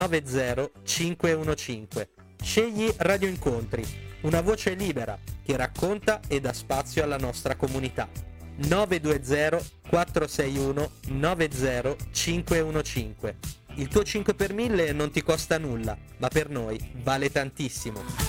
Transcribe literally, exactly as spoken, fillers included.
nove zero cinque uno cinque. Scegli Radio Incontri, una voce libera che racconta e dà spazio alla nostra comunità. nove due zero quattro sei uno nove zero cinque uno cinque. Il tuo cinque per mille non ti costa nulla, ma per noi vale tantissimo.